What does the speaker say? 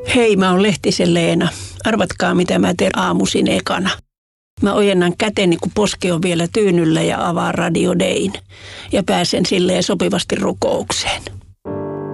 Hei, mä oon Lehtisen Leena. Arvatkaa, mitä mä teen aamuisin ekana. Mä ojennan käteni, kun poski on vielä tyynyllä ja avaan Radio Dayn. Ja pääsen silleen sopivasti rukoukseen.